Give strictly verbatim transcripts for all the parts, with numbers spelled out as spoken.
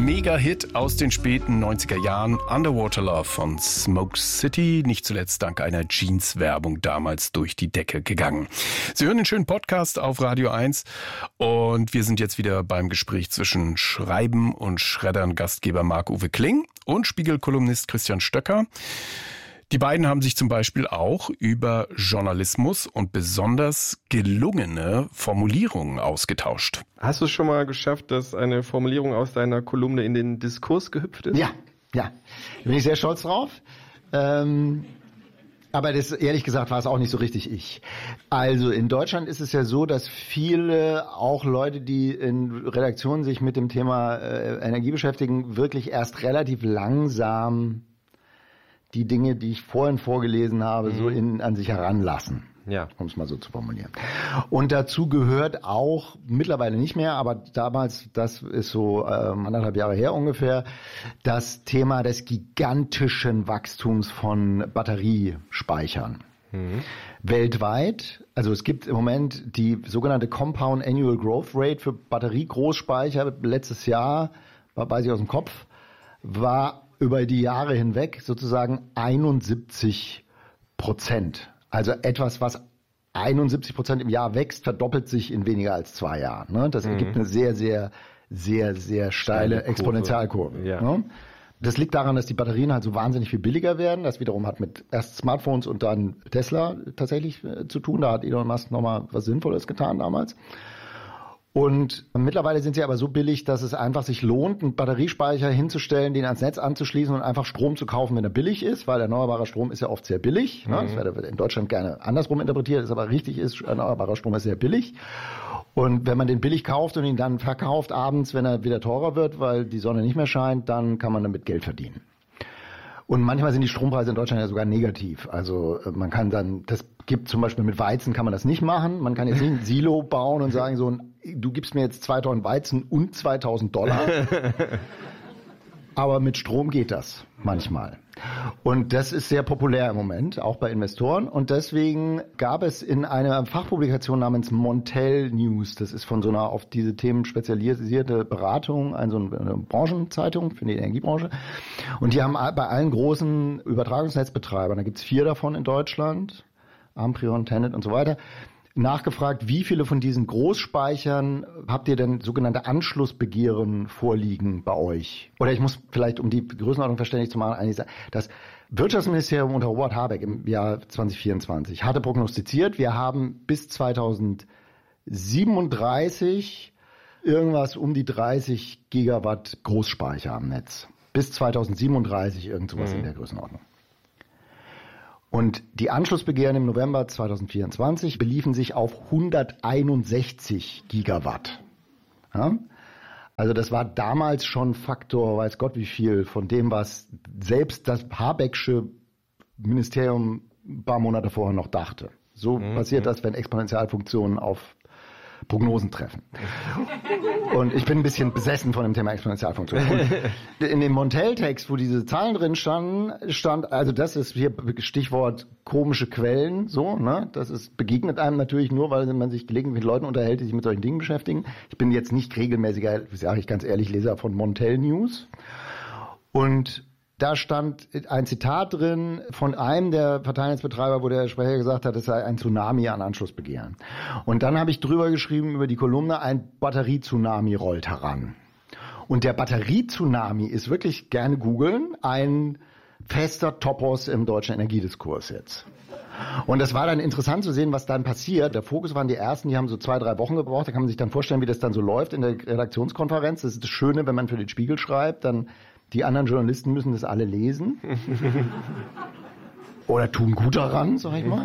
Mega-Hit aus den späten neunziger Jahren, Underwater Love von Smoke City, nicht zuletzt dank einer Jeans-Werbung damals durch die Decke gegangen. Sie hören den schönen Podcast auf Radio eins und wir sind jetzt wieder beim Gespräch zwischen Schreiben und Schreddern, Gastgeber Marc-Uwe Kling und Spiegel-Kolumnist Christian Stöcker. Die beiden haben sich zum Beispiel auch über Journalismus und besonders gelungene Formulierungen ausgetauscht. Hast du es schon mal geschafft, dass eine Formulierung aus deiner Kolumne in den Diskurs gehüpft ist? Ja, ja. Da bin ich sehr stolz drauf. Ähm, aber das, ehrlich gesagt, war es auch nicht so richtig ich. Also in Deutschland ist es ja so, dass viele, auch Leute, die in Redaktionen sich mit dem Thema äh, Energie beschäftigen, wirklich erst relativ langsam die Dinge, die ich vorhin vorgelesen habe, mhm. so in, an sich heranlassen. Ja. Um es mal so zu formulieren. Und dazu gehört auch, mittlerweile nicht mehr, aber damals, das ist so ähm, anderthalb Jahre her ungefähr, das Thema des gigantischen Wachstums von Batteriespeichern. Mhm. Weltweit, also es gibt im Moment die sogenannte Compound Annual Growth Rate für Batteriegroßspeicher. Letztes Jahr, weiß ich aus dem Kopf, war über die Jahre hinweg sozusagen einundsiebzig Prozent. Also etwas, was einundsiebzig Prozent im Jahr wächst, verdoppelt sich in weniger als zwei Jahren. Ne? Das ergibt mhm. eine sehr, sehr, sehr, sehr steile Kurve. Exponentialkurve. Ja. Ne? Das liegt daran, dass die Batterien halt so wahnsinnig viel billiger werden. Das wiederum hat mit erst Smartphones und dann Tesla tatsächlich äh, zu tun. Da hat Elon Musk nochmal was Sinnvolles getan damals. Und mittlerweile sind sie aber so billig, dass es einfach sich lohnt, einen Batteriespeicher hinzustellen, den ans Netz anzuschließen und einfach Strom zu kaufen, wenn er billig ist, weil erneuerbarer Strom ist ja oft sehr billig. Mhm. Ne? Das wird in Deutschland gerne andersrum interpretiert, ist aber richtig ist, erneuerbarer Strom ist sehr billig. Und wenn man den billig kauft und ihn dann verkauft abends, wenn er wieder teurer wird, weil die Sonne nicht mehr scheint, dann kann man damit Geld verdienen. Und manchmal sind die Strompreise in Deutschland ja sogar negativ. Also man kann dann, das gibt zum Beispiel mit Weizen kann man das nicht machen. Man kann jetzt nicht ein Silo bauen und sagen so, du gibst mir jetzt zwei Tonnen Weizen und zweitausend Dollar. Aber mit Strom geht das manchmal. Und das ist sehr populär im Moment, auch bei Investoren. Und deswegen gab es in einer Fachpublikation namens Montel News, das ist von so einer auf diese Themen spezialisierte Beratung, also eine Branchenzeitung für die Energiebranche. Und die haben bei allen großen Übertragungsnetzbetreibern, da gibt es vier davon in Deutschland, Amprion, Tenet und so weiter, nachgefragt, wie viele von diesen Großspeichern habt ihr denn sogenannte Anschlussbegehren vorliegen bei euch? Oder ich muss vielleicht, um die Größenordnung verständlich zu machen, eigentlich sagen, das Wirtschaftsministerium unter Robert Habeck im Jahr zwanzig vierundzwanzig hatte prognostiziert, wir haben bis zweitausendsiebenunddreißig irgendwas um die dreißig Gigawatt Großspeicher am Netz. Bis zweitausendsiebenunddreißig irgend sowas mhm. in der Größenordnung. Und die Anschlussbegehren im November zweitausendvierundzwanzig beliefen sich auf hunderteinundsechzig Gigawatt. Ja? Also das war damals schon Faktor, weiß Gott wie viel, von dem, was selbst das Habecksche Ministerium ein paar Monate vorher noch dachte. So mhm. passiert das, wenn Exponentialfunktionen auf Prognosen treffen. Und ich bin ein bisschen besessen von dem Thema Exponentialfunktion. Und in dem Montel-Text, wo diese Zahlen drin standen, stand, also das ist hier Stichwort komische Quellen, so, ne? Das ist, begegnet einem natürlich nur, weil man sich gelegentlich mit Leuten unterhält, die sich mit solchen Dingen beschäftigen. Ich bin jetzt nicht regelmäßiger, sage ich ganz ehrlich, Leser von Montel News. Und da stand ein Zitat drin von einem der Verteilnetzbetreiber, wo der Sprecher gesagt hat, es sei ein Tsunami an Anschlussbegehren. Und dann habe ich drüber geschrieben über die Kolumne, ein Batterie-Tsunami rollt heran. Und der Batterie-Tsunami ist wirklich, gerne googeln, ein fester Topos im deutschen Energiediskurs jetzt. Und das war dann interessant zu sehen, was dann passiert. Der Fokus waren die ersten, die haben so zwei, drei Wochen gebraucht. Da kann man sich dann vorstellen, wie das dann so läuft in der Redaktionskonferenz. Das ist das Schöne, wenn man für den Spiegel schreibt, dann die anderen Journalisten müssen das alle lesen. Oder tun gut daran, sag ich mal.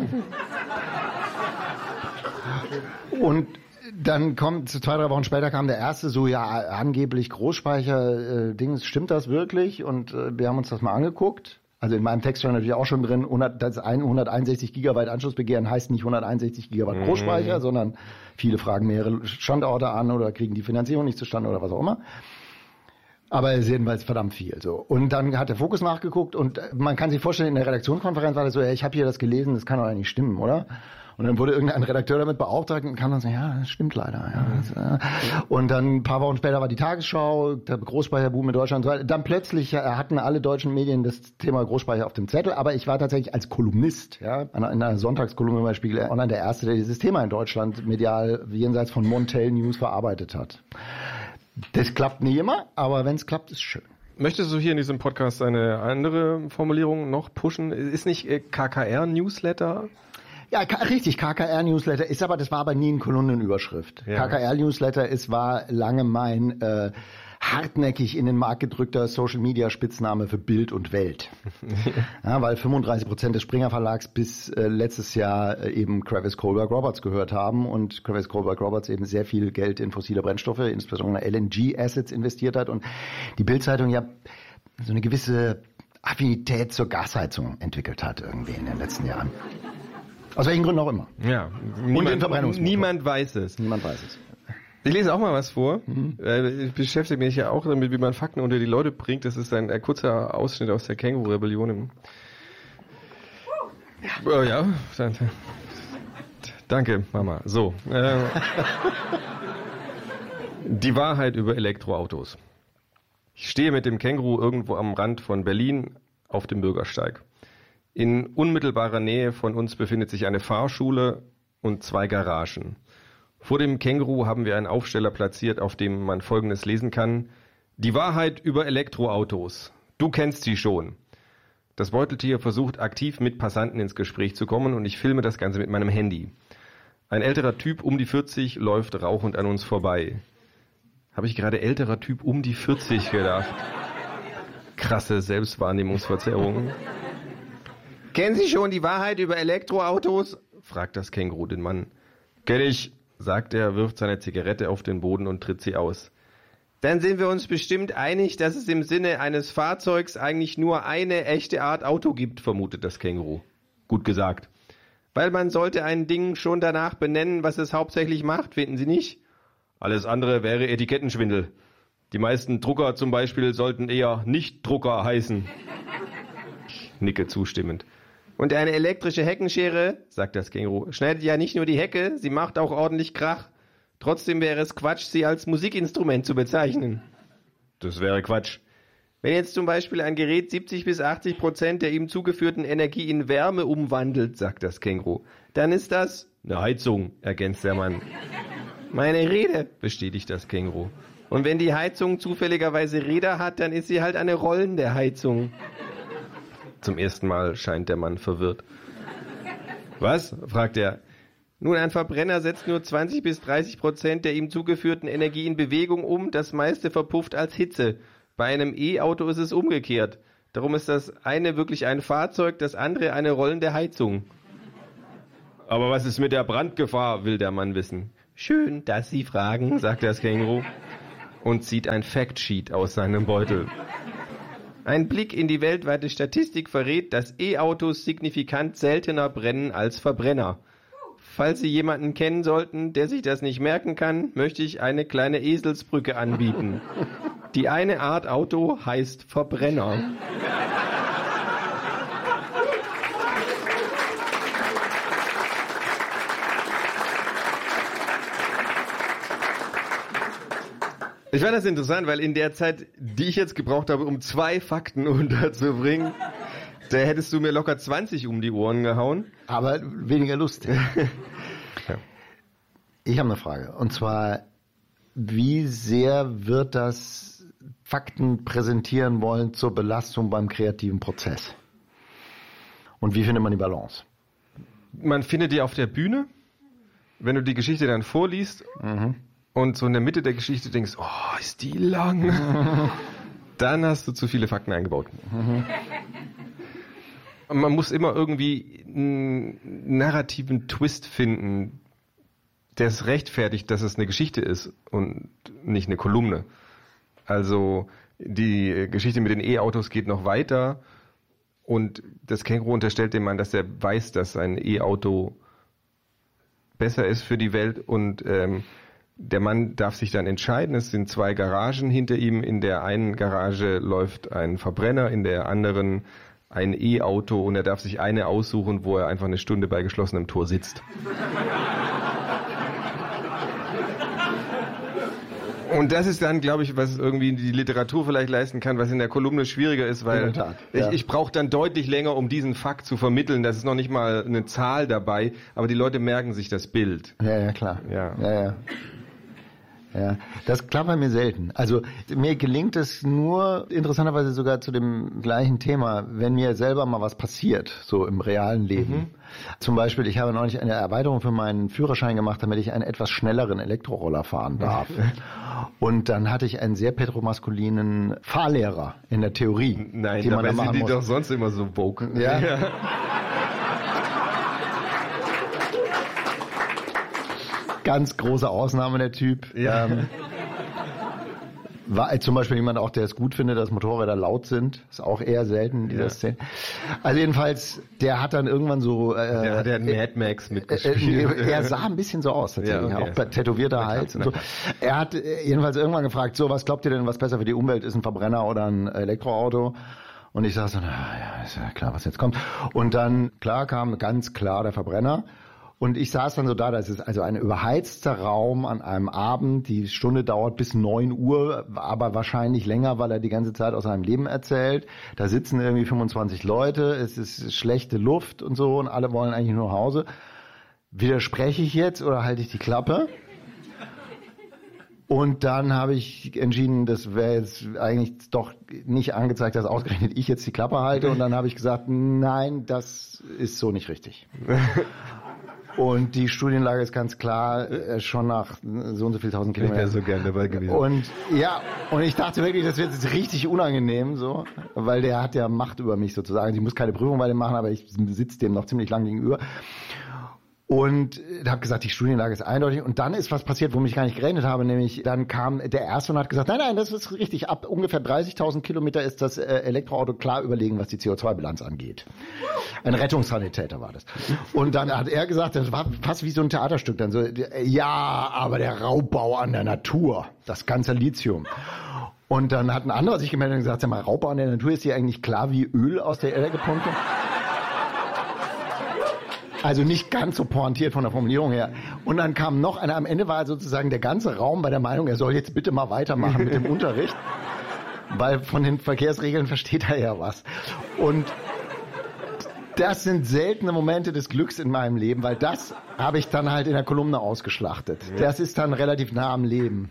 Und dann kommt, zwei, drei Wochen später kam der erste so, ja, angeblich Großspeicher-Dings, äh, stimmt das wirklich? Und äh, wir haben uns das mal angeguckt. Also in meinem Text stand natürlich auch schon drin, hundert, das hunderteinundsechzig Gigabyte Anschlussbegehren heißt nicht hunderteinundsechzig Gigabyte mhm. Großspeicher, sondern viele fragen mehrere Standorte an oder kriegen die Finanzierung nicht zustande oder was auch immer. Aber es ist jedenfalls verdammt viel. So. Und dann hat der Fokus nachgeguckt und man kann sich vorstellen, in der Redaktionskonferenz war das so, ja, ich habe hier das gelesen, das kann doch eigentlich stimmen, oder? Und dann wurde irgendein Redakteur damit beauftragt und kam dann so, ja, das stimmt leider. Ja, das, äh. Und dann ein paar Wochen später war die Tagesschau, der Großspeicherboom in Deutschland. Dann plötzlich hatten alle deutschen Medien das Thema Großspeicher auf dem Zettel, aber ich war tatsächlich als Kolumnist, ja, in einer Sonntagskolumne bei Spiegel Online der Erste, der dieses Thema in Deutschland medial jenseits von Montel News verarbeitet hat. Das klappt nicht immer, aber wenn es klappt, ist schön. Möchtest du hier in diesem Podcast eine andere Formulierung noch pushen? Ist nicht K K R-Newsletter? Ja, richtig, K K R-Newsletter ist aber, das war aber nie eine Kolumnenüberschrift. Ja. K K R-Newsletter ist, war lange mein äh, hartnäckig in den Markt gedrückter Social-Media-Spitzname für Bild und Welt. Ja, weil fünfunddreißig Prozent des Springer Verlags bis äh, letztes Jahr äh, eben Kravis Kohlberg Roberts gehört haben und Kravis Kohlberg Roberts eben sehr viel Geld in fossile Brennstoffe, insbesondere L N G-Assets investiert hat und die Bild-Zeitung ja so eine gewisse Affinität zur Gasheizung entwickelt hat irgendwie in den letzten Jahren. Aus welchen Gründen auch immer. Ja, und niemand, den Verbrennungsmotor. Niemand weiß es. Niemand weiß es. Ich lese auch mal was vor. Mhm. Ich beschäftige mich ja auch damit, wie man Fakten unter die Leute bringt. Das ist ein, ein kurzer Ausschnitt aus der Känguru-Rebellion. Ja, äh, ja. Danke, Mama. So. Äh, die Wahrheit über Elektroautos. Ich stehe mit dem Känguru irgendwo am Rand von Berlin auf dem Bürgersteig. In unmittelbarer Nähe von uns befindet sich eine Fahrschule und zwei Garagen. Vor dem Känguru haben wir einen Aufsteller platziert, auf dem man Folgendes lesen kann. Die Wahrheit über Elektroautos. Du kennst sie schon. Das Beuteltier versucht aktiv mit Passanten ins Gespräch zu kommen und ich filme das Ganze mit meinem Handy. Ein älterer Typ um die vierzig läuft rauchend an uns vorbei. Habe ich gerade älterer Typ um die vierzig gedacht? Krasse Selbstwahrnehmungsverzerrung. Kennen Sie schon die Wahrheit über Elektroautos? Fragt das Känguru den Mann. Kenn ich, sagt er, wirft seine Zigarette auf den Boden und tritt sie aus. Dann sind wir uns bestimmt einig, dass es im Sinne eines Fahrzeugs eigentlich nur eine echte Art Auto gibt, vermutet das Känguru. Gut gesagt. Weil man sollte ein Ding schon danach benennen, was es hauptsächlich macht, finden Sie nicht? Alles andere wäre Etikettenschwindel. Die meisten Drucker zum Beispiel sollten eher Nicht-Drucker heißen. Ich nicke zustimmend. Und eine elektrische Heckenschere, sagt das Känguru, schneidet ja nicht nur die Hecke, sie macht auch ordentlich Krach. Trotzdem wäre es Quatsch, sie als Musikinstrument zu bezeichnen. Das wäre Quatsch. Wenn jetzt zum Beispiel ein Gerät siebzig bis achtzig Prozent der ihm zugeführten Energie in Wärme umwandelt, sagt das Känguru, dann ist das eine Heizung, ergänzt der Mann. Meine Rede, bestätigt das Känguru. Und wenn die Heizung zufälligerweise Räder hat, dann ist sie halt eine rollende Heizung. Zum ersten Mal scheint der Mann verwirrt. Was? Fragt er. Nun, ein Verbrenner setzt nur zwanzig bis dreißig Prozent der ihm zugeführten Energie in Bewegung um, das meiste verpufft als Hitze. Bei einem E-Auto ist es umgekehrt. Darum ist das eine wirklich ein Fahrzeug, das andere eine rollende Heizung. Aber was ist mit der Brandgefahr, will der Mann wissen. Schön, dass Sie fragen, sagt das Känguru und zieht ein Factsheet aus seinem Beutel. Ein Blick in die weltweite Statistik verrät, dass E-Autos signifikant seltener brennen als Verbrenner. Falls Sie jemanden kennen sollten, der sich das nicht merken kann, möchte ich eine kleine Eselsbrücke anbieten. Die eine Art Auto heißt Verbrenner. Ich fand das interessant, weil in der Zeit, die ich jetzt gebraucht habe, um zwei Fakten unterzubringen, da hättest du mir locker zwanzig um die Ohren gehauen. Aber weniger Lust. Ja. Ich habe eine Frage. Und zwar, wie sehr wird das Fakten präsentieren wollen zur Belastung beim kreativen Prozess? Und wie findet man die Balance? Man findet die auf der Bühne, wenn du die Geschichte dann vorliest. Mhm. Und so in der Mitte der Geschichte denkst, oh, ist die lang. Dann hast du zu viele Fakten eingebaut. Mhm. Man muss immer irgendwie einen narrativen Twist finden, der es rechtfertigt, dass es eine Geschichte ist und nicht eine Kolumne. Also die Geschichte mit den E-Autos geht noch weiter und das Känguru unterstellt dem Mann, dass er weiß, dass ein E-Auto besser ist für die Welt und ähm, der Mann darf sich dann entscheiden. Es sind zwei Garagen hinter ihm. In der einen Garage läuft ein Verbrenner, in der anderen ein E-Auto und er darf sich eine aussuchen, wo er einfach eine Stunde bei geschlossenem Tor sitzt. Und das ist dann, glaube ich, was irgendwie die Literatur vielleicht leisten kann, was in der Kolumne schwieriger ist, weil Tat, ja. ich, ich brauche dann deutlich länger, um diesen Fakt zu vermitteln. Das ist noch nicht mal eine Zahl dabei, aber die Leute merken sich das Bild. Ja, ja, klar. Ja. Ja, ja. Ja, das klappt bei mir selten. Also mir gelingt es nur, interessanterweise sogar zu dem gleichen Thema, wenn mir selber mal was passiert, so im realen Leben. Mhm. Zum Beispiel, ich habe neulich eine Erweiterung für meinen Führerschein gemacht, damit ich einen etwas schnelleren Elektroroller fahren darf. Und dann hatte ich einen sehr petromaskulinen Fahrlehrer in der Theorie. Nein, die man dabei da machen sind die muss. doch sonst immer so woke. Ja. Ja. Ganz große Ausnahme, der Typ. Ja. Ähm, war zum Beispiel jemand auch, der es gut findet, dass Motorräder laut sind. Ist auch eher selten in dieser ja. Szene. Also jedenfalls, der hat dann irgendwann so... Äh, der hat ja äh, Mad Max mitgespielt. Äh, er sah ein bisschen so aus, tatsächlich. Ja, okay. Auch tätowierter Hals und so. Er hat jedenfalls irgendwann gefragt, so, was glaubt ihr denn, was besser für die Umwelt ist, ein Verbrenner oder ein Elektroauto? Und ich sag so, na ja, ist ja klar, was jetzt kommt. Und dann, klar, kam ganz klar der Verbrenner. Und ich saß dann so da, das ist also ein überheizter Raum an einem Abend, die Stunde dauert bis neun Uhr, aber wahrscheinlich länger, weil er die ganze Zeit aus seinem Leben erzählt. Da sitzen irgendwie fünfundzwanzig Leute, es ist schlechte Luft und so und alle wollen eigentlich nur nach Hause. Widerspreche ich jetzt oder halte ich die Klappe? Und dann habe ich entschieden, das wäre jetzt eigentlich doch nicht angezeigt, dass ausgerechnet ich jetzt die Klappe halte. Und dann habe ich gesagt, nein, das ist so nicht richtig. Und die Studienlage ist ganz klar, äh, schon nach so und so viel tausend Kilometern. Ich wäre so gern dabei gewesen. Und ja, und ich dachte wirklich, das wird jetzt richtig unangenehm, so, weil der hat ja Macht über mich sozusagen. Ich muss keine Prüfung bei dem machen, aber ich sitze dem noch ziemlich lang gegenüber. Und habe gesagt, die Studienlage ist eindeutig. Und dann ist was passiert, womit ich gar nicht gerechnet habe, nämlich dann kam der Erste und hat gesagt, nein, nein, das ist richtig. Ab ungefähr dreißigtausend Kilometer ist das Elektroauto klar überlegen, was die C O zwei Bilanz angeht. Ein Rettungssanitäter war das. Und dann hat er gesagt, das war fast wie so ein Theaterstück. Dann so, ja, aber der Raubbau an der Natur, das ganze Lithium. Und dann hat ein anderer sich gemeldet und gesagt, sag mal, Raubbau an der Natur, ist dir eigentlich klar wie Öl aus der Erde gepumpt? Also nicht ganz so pointiert von der Formulierung her. Und dann kam noch einer, am Ende war sozusagen der ganze Raum bei der Meinung, er soll jetzt bitte mal weitermachen mit dem Unterricht, weil von den Verkehrsregeln versteht er ja was. Und das sind seltene Momente des Glücks in meinem Leben, weil das habe ich dann halt in der Kolumne ausgeschlachtet. Das ist dann relativ nah am Leben.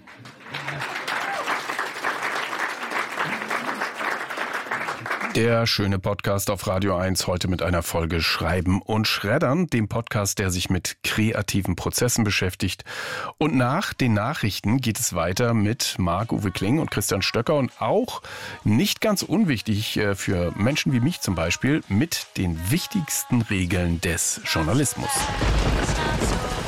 Der schöne Podcast auf Radio eins, heute mit einer Folge Schreiben und Schreddern, dem Podcast, der sich mit kreativen Prozessen beschäftigt. Und nach den Nachrichten geht es weiter mit Marc-Uwe Kling und Christian Stöcker und auch, nicht ganz unwichtig für Menschen wie mich zum Beispiel, mit den wichtigsten Regeln des Journalismus.